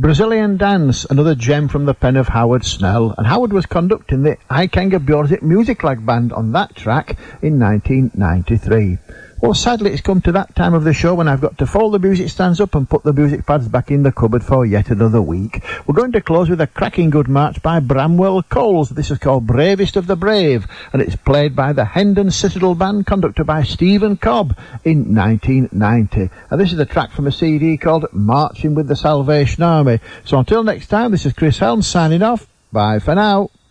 Brazilian Dance, another gem from the pen of Howard Snell, and Howard was conducting the Icanga Björzik Musiklag Band on that track in 1993. Well, sadly, it's come to that time of the show when I've got to fold the music stands up and put the music pads back in the cupboard for yet another week. We're going to close with a cracking good march by Bramwell Coles. This is called Bravest of the Brave, and it's played by the Hendon Citadel Band, conducted by Stephen Cobb in 1990. And this is a track from a CD called Marching with the Salvation Army. So until next time, this is Chris Helms signing off. Bye for now.